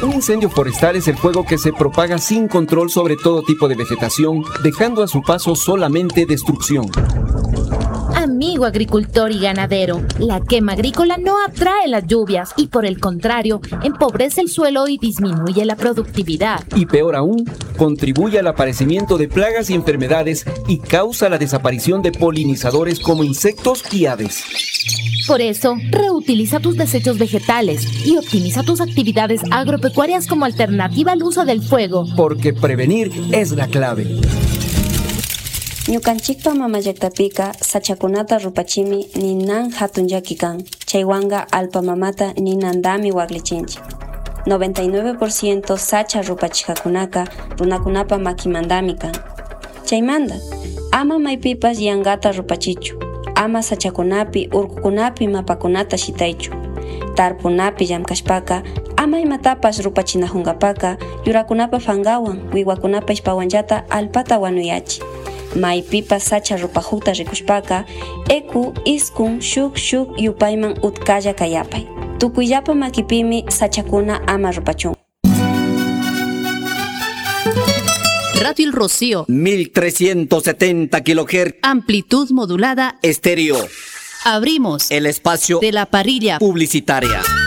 Un incendio forestal es el fuego que se propaga sin control sobre todo tipo de vegetación, dejando a su paso solamente destrucción. Amigo agricultor y ganadero, la quema agrícola no atrae las lluvias y por el contrario, empobrece el suelo y disminuye la productividad. Y peor aún, contribuye al aparecimiento de plagas y enfermedades y causa la desaparición de polinizadores como insectos y aves. Por eso, reutiliza tus desechos vegetales y optimiza tus actividades agropecuarias como alternativa al uso del fuego. Porque prevenir es la clave. Ñukanchikpa mamallaktapika sachakunata rupachimi ninan hatun llaki kan. Chaywanga alpa mamata ninandami waklichinchik. 99% sacha rupachikakunaka runakunapa makimandami kan. Chaymanda, ama maypipas yangata rupachichu. Ama sachakunapi urkukunapi mapakunata shitaychu. Tarpunapi llamkashpaka ama imatapas rupachinahungapaka yurakunapa fangawan wiwakunapa ishpawanllata alpata wanuyachi. Maypipa sacha rupajuta rikushpaka eku iskun shuk yupayman utkalla kayapay. Tukuyllapa makipimi sachakuna ama rupachun. Radio El Rocío, 1370 kHz, amplitud modulada, estéreo. Abrimos El espacio de la parrilla publicitaria.